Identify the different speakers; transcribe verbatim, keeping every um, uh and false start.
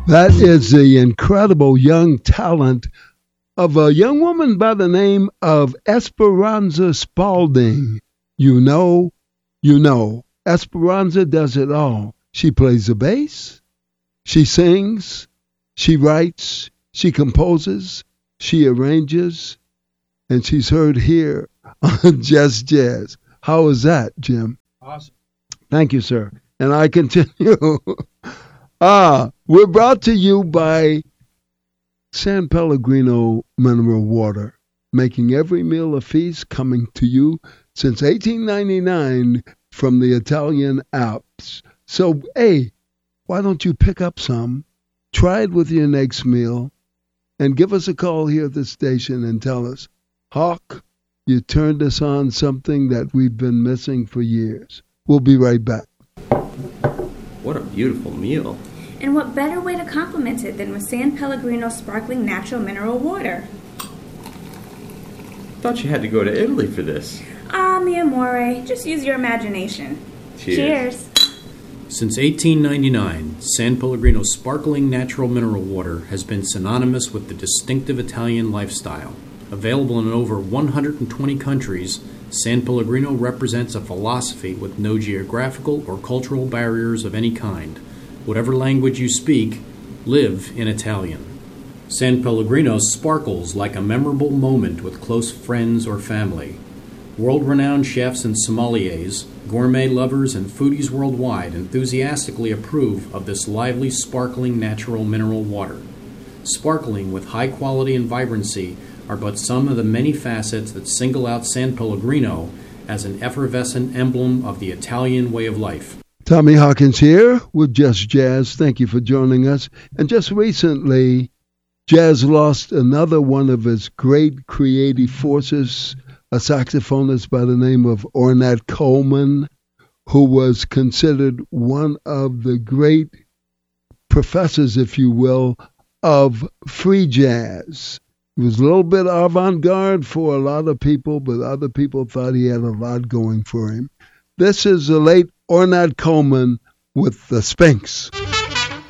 Speaker 1: That is the incredible young talent of a young woman by the name of Esperanza Spalding. You know, you know, Esperanza does it all. She plays the bass, she sings, she writes, she composes, she arranges, and she's heard here on Just Jazz. How is that, Jim?
Speaker 2: Awesome.
Speaker 1: Thank you, sir. And I continue. ah, we're brought to you by San Pellegrino Mineral Water, making every meal a feast, coming to you since eighteen ninety-nine from the Italian Alps. So, hey, why don't you pick up some, try it with your next meal, and give us a call here at the station and tell us, Hawk, you turned us on something that we've been missing for years. We'll be right back.
Speaker 3: What a beautiful meal.
Speaker 4: And what better way to complement it than with San Pellegrino sparkling natural mineral water?
Speaker 3: Thought you had to go to Italy for this.
Speaker 4: Ah, mi amore, just use your imagination.
Speaker 3: Cheers.
Speaker 4: Cheers.
Speaker 2: Since eighteen ninety-nine, San Pellegrino sparkling natural mineral water has been synonymous with the distinctive Italian lifestyle. Available in over one hundred twenty countries, San Pellegrino represents a philosophy with no geographical or cultural barriers of any kind. Whatever language you speak, live in Italian. San Pellegrino sparkles like a memorable moment with close friends or family. World-renowned chefs and sommeliers, gourmet lovers, and foodies worldwide enthusiastically approve of this lively, sparkling natural mineral water. Sparkling with high quality and vibrancy are but some of the many facets that single out San Pellegrino as an effervescent emblem of the Italian way of life.
Speaker 1: Tommy Hawkins here with Just Jazz. Thank you for joining us. And just recently, Jazz lost another one of its great creative forces, a saxophonist by the name of Ornette Coleman, who was considered one of the great professors, if you will, of free jazz. He was a little bit avant-garde for a lot of people, but other people thought he had a lot going for him. This is the late Ornette Coleman with the Sphinx.